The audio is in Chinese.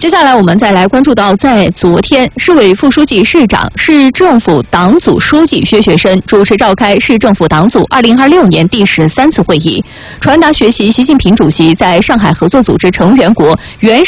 接下来我们再来关注到，在昨天，市委副书记、市长、市政府党组书记薛学深主持召开市政府党组2026年第13次会议，传达学习习近平主席在上海合作组织成员国原